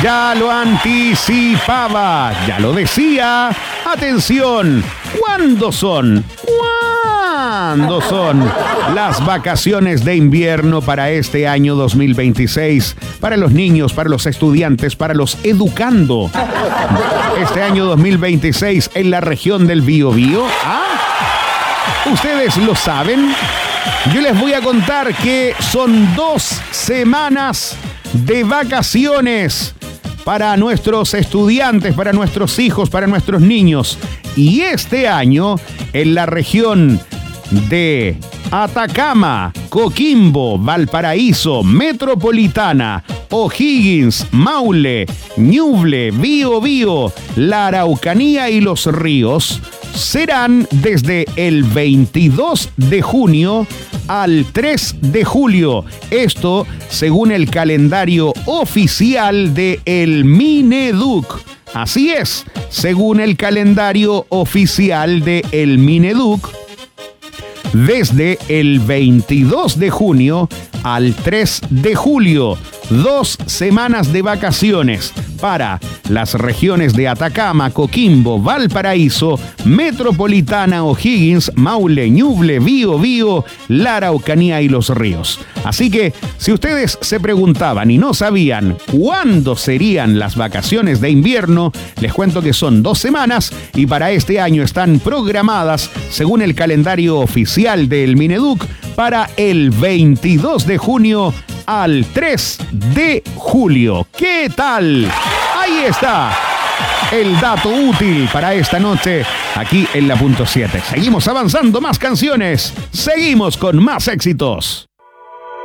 Ya lo anticipaba, ya lo decía. Atención, ¿cuándo son? ¿Cuándo son las vacaciones de invierno para este año 2026? Para los niños, para los estudiantes, para los educando. Este año 2026 en la región del Biobío. ¿Ustedes lo saben? Yo les voy a contar que son 2 semanas de vacaciones para nuestros estudiantes, para nuestros hijos, para nuestros niños. Y este año, en la región de Atacama, Coquimbo, Valparaíso, Metropolitana, O'Higgins, Maule, Ñuble, Biobío, la Araucanía y Los Ríos, serán desde el 22 de junio al 3 de julio. Esto según el calendario oficial de el Mineduc. Así es, según el calendario oficial de el Mineduc, desde el 22 de junio al 3 de julio. 2 semanas de vacaciones para las regiones de Atacama, Coquimbo, Valparaíso, Metropolitana, O'Higgins, Maule, Ñuble, Biobío, la Araucanía y Los Ríos. Así que, si ustedes se preguntaban y no sabían cuándo serían las vacaciones de invierno, les cuento que son 2 semanas y para este año están programadas, según el calendario oficial del Mineduc, para el 22 de junio al 3 de julio. ¿Qué tal? Ahí está el dato útil para esta noche aquí en la punto 7. Seguimos avanzando, más canciones, seguimos con más éxitos.